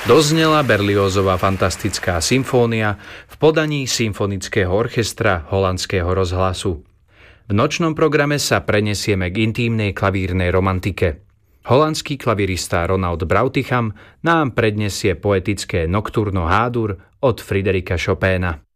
Doznela Berliozova fantastická symfónia v podaní symfonického orchestra Holandského rozhlasu. V nočnom programe sa prenesieme k intímnej klavírnej romantike. Holandský klavirista Ronald Brautigam nám prednesie poetické Nocturno H-dur od Friderika Chopina.